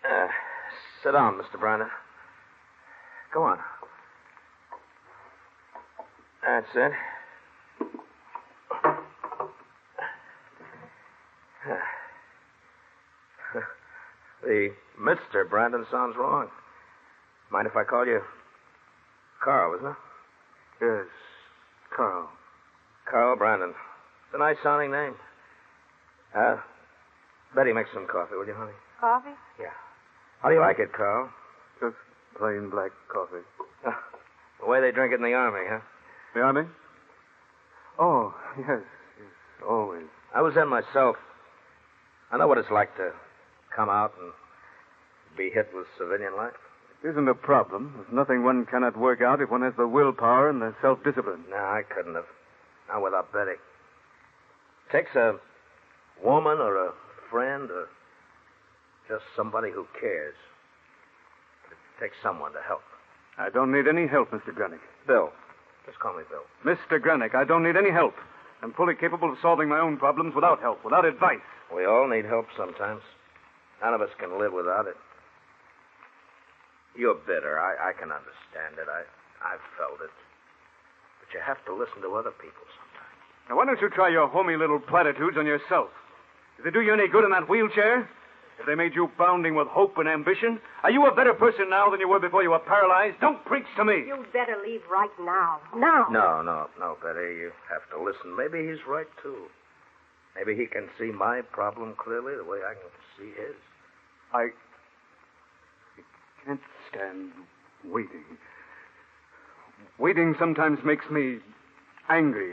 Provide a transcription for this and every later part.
Sit down, Mr. Brandon. Go on. That's it. The Mr. Brandon sounds wrong. Mind if I call you Carl, isn't it? Yes, Carl. Carl Brandon. It's a nice sounding name. Betty, make some coffee, will you, honey? Coffee? Yeah. How do you like it, Carl? Just plain black coffee. The way they drink it in the Army, huh? The Army? Oh, yes, always. I was in myself. I know what it's like to come out and be hit with civilian life. It isn't a problem. There's nothing one cannot work out if one has the willpower and the self-discipline. No, I couldn't have. Not without Betty. Takes a woman or a friend or just somebody who cares. It takes someone to help. I don't need any help, Mr. Granick. Bill. Just call me Bill. Mr. Granick, I don't need any help. I'm fully capable of solving my own problems without help, without advice. We all need help sometimes. None of us can live without it. You're bitter. I can understand it. I've felt it. But you have to listen to other people sometimes. Now, why don't you try your homey little platitudes on yourself? Did they do you any good in that wheelchair? If they made you bounding with hope and ambition? Are you a better person now than you were before you were paralyzed? Don't preach to me. You'd better leave right now. Now. No, Betty. You have to listen. Maybe he's right, too. Maybe he can see my problem clearly the way I can see his. I can't stand waiting. Waiting sometimes makes me angry.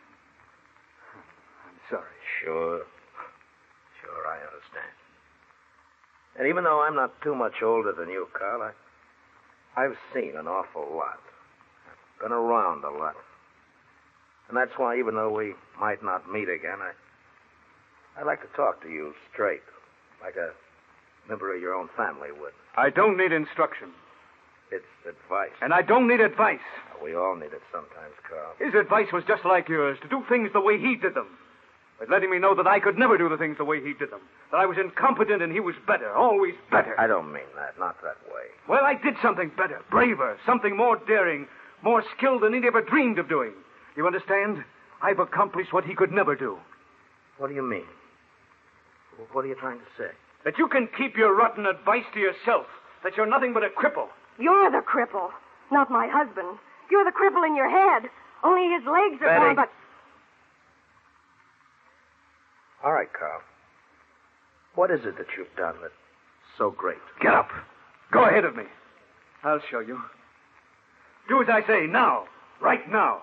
I'm sorry. Sure, I understand. And even though I'm not too much older than you, Carl, I've seen an awful lot. I've been around a lot. And that's why, even though we might not meet again, I'd like to talk to you straight, like a member of your own family would. I don't need instruction. It's advice. And I don't need advice. We all need it sometimes, Carl. His advice was just like yours, to do things the way he did them. But letting me know that I could never do the things the way he did them. That I was incompetent and he was better, always better. I don't mean that, not that way. Well, I did something better, braver, something more daring, more skilled than he'd ever dreamed of doing. You understand? I've accomplished what he could never do. What do you mean? What are you trying to say? That you can keep your rotten advice to yourself. That you're nothing but a cripple. You're the cripple, not my husband. You're the cripple in your head. Only his legs are Betty. gone, but... All right, Carl. What is it that you've done that's so great? Get up. Go ahead of me. I'll show you. Do as I say, now. Right now.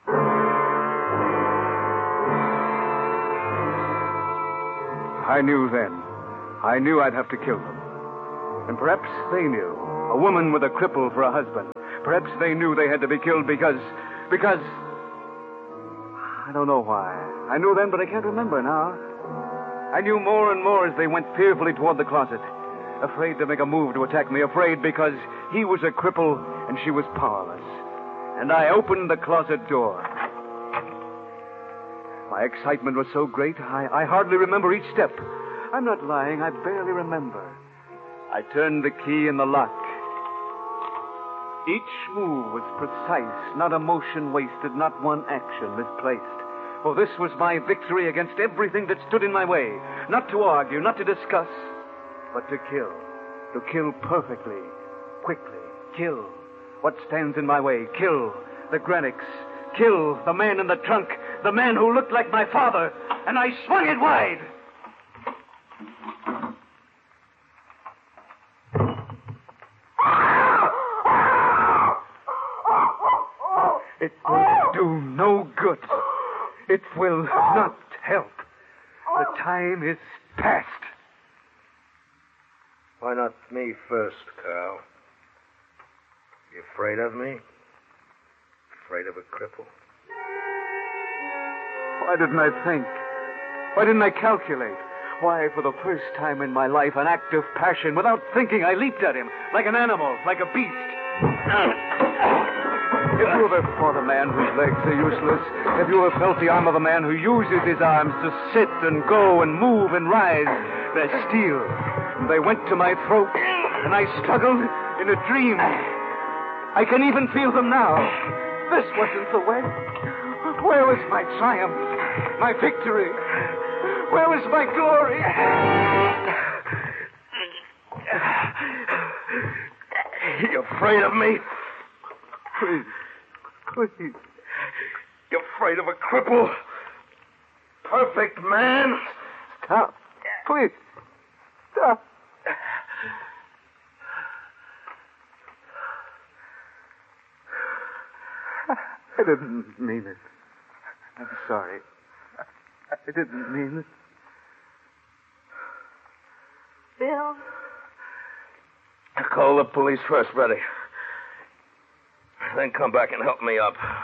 I knew then. I knew I'd have to kill them. And perhaps they knew. A woman with a cripple for a husband. Perhaps they knew they had to be killed because... I don't know why. I knew then, but I can't remember now. I knew more and more as they went fearfully toward the closet. Afraid to make a move to attack me. Afraid because he was a cripple and she was powerless. And I opened the closet door. My excitement was so great, I hardly remember each step. I'm not lying. I barely remember. I turned the key in the lock. Each move was precise, not a motion wasted, not one action misplaced. For this was my victory against everything that stood in my way. Not to argue, not to discuss, but to kill. To kill perfectly, quickly. Kill what stands in my way. Kill the Granicks. Kill the man in the trunk, the man who looked like my father. And I swung it wide. It will do no good. It will not help. The time is past. Why not me first, Carl? You afraid of me? Afraid of a cripple? Why didn't I think? Why didn't I calculate? Why, for the first time in my life, an act of passion, without thinking, I leaped at him, like an animal, like a beast. Have you ever fought a man whose legs are useless? Have you ever felt the arm of a man who uses his arms to sit and go and move and rise? They're steel. They went to my throat, and I struggled in a dream. I can even feel them now. This wasn't the way. Where was my triumph? My victory? Where was my glory? You afraid of me? Please. You're afraid of a cripple? Perfect man? Stop. Please. Stop. I didn't mean it. I'm sorry. I didn't mean it. Bill? Call the police first, Betty. Then come back and help me up.